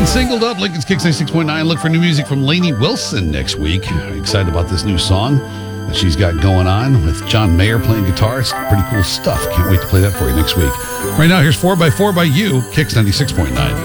been singled up. Lincoln's Kicks 96.9. Look for new music from Lainey Wilson next week. Excited about this new song that she's got going on with John Mayer playing guitar. It's pretty cool stuff. Can't wait to play that for you next week. Right now, here's 4x4 by You, Kicks 96.9.